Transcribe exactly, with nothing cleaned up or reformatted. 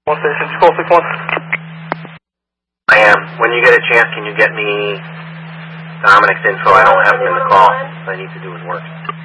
One station, call six one. I am. When you get a chance, can you get me Dominic's info? I don't have him in the call. What I need to do is work.